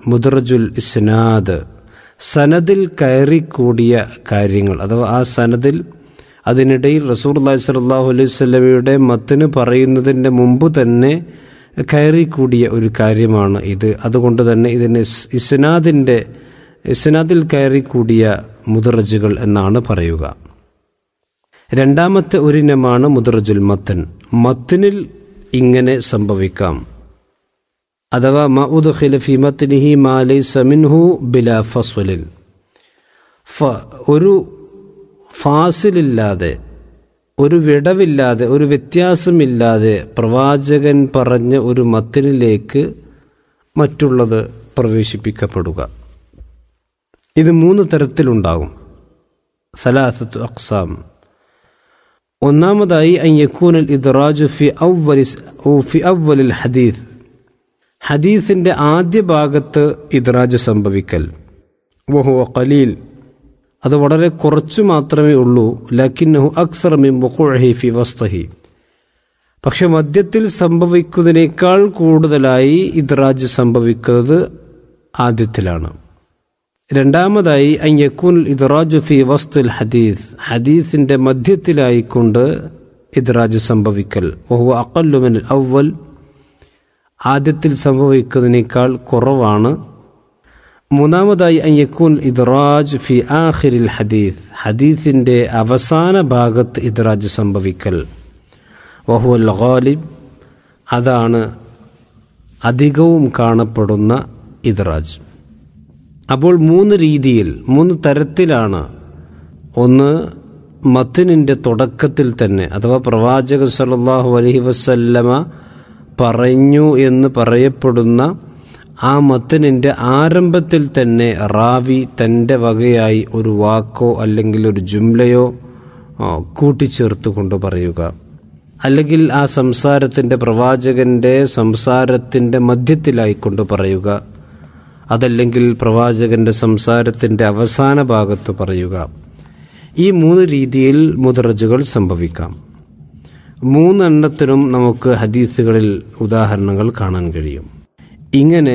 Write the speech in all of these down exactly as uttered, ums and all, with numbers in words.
മുദ്റജുൽ ഇസ്നാദ്, സനദിൽ കയറിക്കൂടിയ കാര്യങ്ങൾ, അഥവാ ആ സനദിൽ അതിനിടയിൽ റസൂലുള്ളാഹി സ്വല്ലല്ലാഹു അലൈഹി വസല്ലമയുടെ മത്ന് പറയുന്നതിൻ്റെ മുമ്പ് തന്നെ കയറിക്കൂടിയ ഒരു കാര്യമാണ് ഇത്. അതുകൊണ്ട് തന്നെ ഇതിന് ഇസ്നാദിൻ്റെ ഇസ്നാദിൽ കയറിക്കൂടിയ മുദ്റജുകൾ എന്നാണ് പറയുക. രണ്ടാമത്തെ ഒരിനമാണ് മുദ്റജുൽ മത്തൻ. മത്തനിൽ ഇങ്ങനെ സംഭവിക്കാം, അഥവാ മാ ഉദ്ഖില ഫീ മത്നിഹി മാ ലൈസ മിൻഹു ബിലാ ഫസ്ലിൻ, ഒരു ഫാസിലില്ലാതെ, ഒരു വിടവില്ലാതെ, ഒരു വ്യത്യാസമില്ലാതെ പ്രവാചകൻ പറഞ്ഞ ഒരു മത്തനിലേക്ക് മറ്റുള്ളത് പ്രവേശിപ്പിക്കപ്പെടുക. ഇത് മൂന്ന് തരത്തിലുണ്ടാകും. സലാസത്തു അഖ്സാം. ഒന്നാമതായി അൻ യകൂനൽ ഇദ്റാജു ഫി അവ്വലി ഫി അവ്വലിൽ ഹദീസ്, ഹദീസിന്റെ ആദ്യ ഭാഗത്ത് ഇദ്റാജ് സംഭവിക്കൽ. വഹുവ ഖലീൽ, അത് വളരെ കുറച്ചു മാത്രമേ ഉള്ളൂ. ലക്കിന്നഹു അക്സറ മിൻ വുഖൂഇഹി ഫി വസ്തിഹി, പക്ഷെ മധ്യത്തിൽ സംഭവിക്കുന്നതിനേക്കാൾ കൂടുതലായി ഇദ്റാജ് സംഭവിക്കുന്നത് ആദ്യത്തിലാണ്. രണ്ടാമതായി അൻ യകൂനൽ ഇദ്റാജു ഫി വസ്തിൽ ഹദീസ്, ഹദീസിന്റെ മധ്യത്തിലായിക്കൊണ്ട് ഇദ്റാജ് സംഭവിക്കൽ. വഹുവ അഖല്ലു മിനൽ അവ്വൽ, ആദ്യത്തിൽ സംഭവിക്കുന്നതിനേക്കാൾ കുറവാണ്. മൂന്നാമതായി അൻ യകൂൻ ഇദ്റാജ് ഫി ആഖിരിൽ ഹദീസ്, ഹദീസിന്റെ അവസാന ഭാഗത്ത് ഇദ്റാജ് സംഭവിക്കൽ. വഹുവൽ ഗാലിബ്, അതാണ് അധികവും കാണപ്പെടുന്ന ഇദ്റാജ്. അപ്പോൾ മൂന്ന് രീതിയിൽ, മൂന്ന് തരത്തിലാണ്. ഒന്ന്, മത്നിന്റെ തുടക്കത്തിൽ തന്നെ, അഥവാ പ്രവാചകൻ സല്ലല്ലാഹു അലൈഹി വസല്ലമ പറഞ്ഞു എന്ന് പറയപ്പെടുന്ന ആ മത്നിന്റെ ആരംഭത്തിൽ തന്നെ റാവി തൻ്റെ വകയായി ഒരു വാക്കോ അല്ലെങ്കിൽ ഒരു ജുംലയോ കൂട്ടിച്ചേർത്ത് കൊണ്ട് പറയുക, അല്ലെങ്കിൽ ആ സംസാരത്തിൻ്റെ പ്രവാചകന്റെ സംസാരത്തിൻ്റെ മധ്യത്തിലായിക്കൊണ്ട് പറയുക, അതല്ലെങ്കിൽ പ്രവാചകന്റെ സംസാരത്തിൻ്റെ അവസാന ഭാഗത്ത് പറയുക. ഈ മൂന്ന് രീതിയിൽ മുദ്റജുകൾ സംഭവിക്കാം. മൂന്നെണ്ണത്തിനും നമുക്ക് ഹദീസുകളിൽ ഉദാഹരണങ്ങൾ കാണാൻ കഴിയും. ഇങ്ങനെ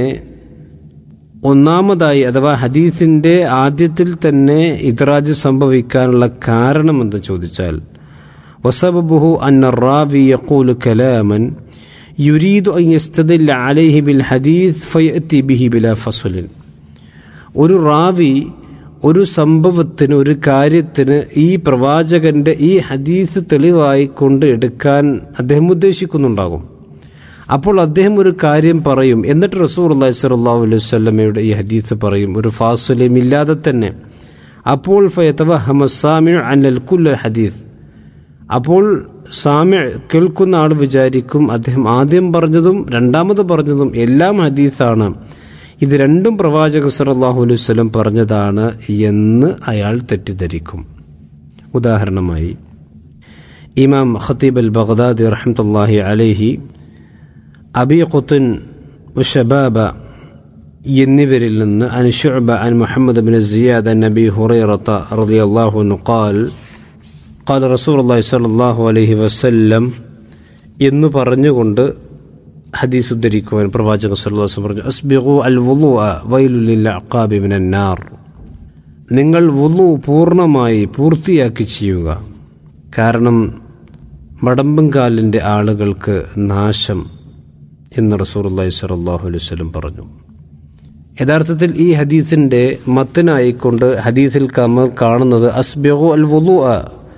ഒന്നാമതായി, അഥവാ ഹദീസിന്റെ ആദ്യത്തിൽ തന്നെ ഇദ്റാജ് സംഭവിക്കാനുള്ള കാരണം എന്ന് ചോദിച്ചാൽ, വസബബുഹു അന്ന റാവി യഖൂലു കലാമൻ യുരീദു അൻ യസ്തദില്ല അലൈഹി ബിൽ ഹദീസ് ഫയഅതി ബിഹി ബിലാ ഫസ്ലിൻ. ഒരു റാവി ഒരു സംഭവത്തിന്, ഒരു കാര്യത്തിന് ഈ പ്രവാചകന്റെ ഈ ഹദീസ് തെളിവായി കൊണ്ട് എടുക്കാൻ അദ്ദേഹം ഉദ്ദേശിക്കുന്നുണ്ടാകും. അപ്പോൾ അദ്ദേഹം ഒരു കാര്യം പറയും, എന്നിട്ട് റസൂലുള്ളാഹി സ്വല്ലല്ലാഹു അലൈഹി വസല്ലമയുടെ ഈ ഹദീസ് പറയും, ഒരു ഫാസിലും ഇല്ലാതെ തന്നെ. അപ്പോൾ ഫയതവഹമ സാമിഉ അന്നൽ കുല്ല ഹദീസ്, അപ്പോൾ സാമിഅ് കേൾക്കുന്ന ആൾ വിചാരിക്കും അദ്ദേഹം ആദ്യം പറഞ്ഞതും രണ്ടാമത് പറഞ്ഞതും എല്ലാം ഹദീസാണ്, ഇത് രണ്ടും പ്രവാചകൻ സല്ലല്ലാഹു അലൈഹി വസല്ലം പറഞ്ഞതാണ് എന്ന് അയാൾ തെറ്റിദ്ധരിക്കും. ഉദാഹരണമായി ഇമാം ഖതീബ് അൽ ബഗ്ദാദി റഹ്മത്തുള്ളാഹി അലൈഹി അബീ ഖുത്ൻ വശബാബ എന്നിവരിൽ നിന്ന് അൻ ശുഅബ അൻ മുഹമ്മദ് ബിൻ സിയാദ് അൻ നബി ഹുറൈറത റളിയല്ലാഹു അൻഹു ഖാൽ ഖാല റസൂലുള്ളാഹി സ്വല്ലല്ലാഹു അലൈഹി വസല്ലം എന്ന് പറഞ്ഞുകൊണ്ട് ഹദീസ് ഉദ്ധരിക്കുവാൻ പ്രവാചകൻ സല്ലല്ലാഹു അലൈഹി വസല്ലം പറഞ്ഞു, അസ്ബിഗു അൽ വുളൂഅ വൈലുൽ ലിൽ അഖാബി മിനൻ നാർ, നിങ്ങൾ വുളു പൂർണ്ണമായി പൂർത്തിയാക്കി ചെയ്യുക, കാരണം മടമ്പുംകാലിൻ്റെ ആളുകൾക്ക് നാശം എന്ന് റസൂലുള്ളാഹി സ്വല്ലല്ലാഹു അലൈഹി വസല്ലം പറഞ്ഞു. യഥാർത്ഥത്തിൽ ഈ ഹദീസിന്റെ മത്തനായിക്കൊണ്ട് ഹദീസിൽ നമ്മൾ കാണുന്നത് അസ്ബിഗു അൽ വുളൂഅ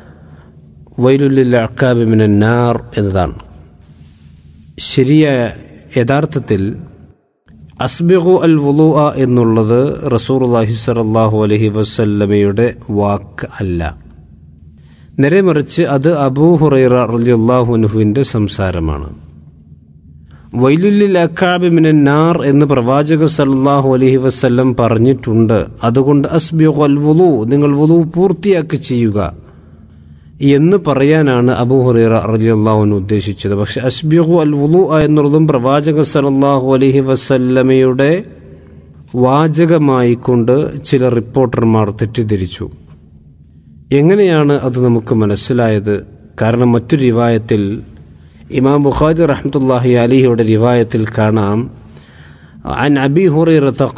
വൈലുൽ ലിൽ അഖാബി മിനൻ നാർ എന്നതാണ്. ശരിയായ യഥാർത്ഥത്തിൽ അസ്ബിഗു അൽ വുളൂഅ എന്നുള്ളത് റസൂലുള്ളാഹി സ്വല്ലല്ലാഹു അലൈഹി വസല്ലമയുടെ വാക്ക് അല്ല, നേരെ മറിച്ച് അത് അബൂ ഹുറൈറ റളിയല്ലാഹു അൻഹുവിന്റെ സംസാരമാണ്. വൈലുൽ ലിൽ അഖാബി മിനൻ നാർ എന്ന് പ്രവാചകൻ സല്ലല്ലാഹു അലൈഹി വസല്ലം പറഞ്ഞിട്ടുണ്ട്. അതുകൊണ്ട് അസ്ബിഗു അൽ വുളൂ, നിങ്ങൾ വുളൂ പൂർത്തിയാക്കി ചെയ്യുക എന്ന് പറയാനാണ് അബൂ ഹുറൈറ റളിയല്ലാഹു അൻഹു ഉദ്ദേശിച്ചത്. പക്ഷെ അസ്ബിഗു അൽ വുളൂ എന്നുള്ളതും പ്രവാചകൻ സല്ലല്ലാഹു അലൈഹി വസല്ലമയുടെ വാചകമായി കൊണ്ട് ചില റിപ്പോർട്ടർമാർ തെറ്റിദ്ധരിച്ചു. എങ്ങനെയാണ് അത് നമുക്ക് മനസ്സിലായത്? കാരണം മറ്റൊരു റിവായത്തിൽ ഇമാം ബുഖാരി റഹ്മത്തുള്ളാഹി അലൈഹിയുടെ റിവായത്തിൽ കാണാം, അൻ അബീ ഹുറൈറ